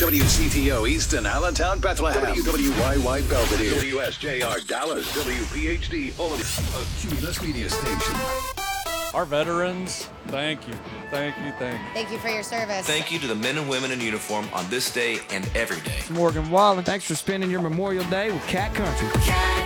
WCTO Easton, Allentown, Bethlehem. WYY Belvedere. WSJR Dallas. WPHD Holy. A Cumulus Media Station. Our veterans, thank you. Thank you, thank you. Thank you for your service. Thank you to the men and women in uniform on this day and every day. Morgan Wallen, thanks for spending your Memorial Day with Cat Country. Cat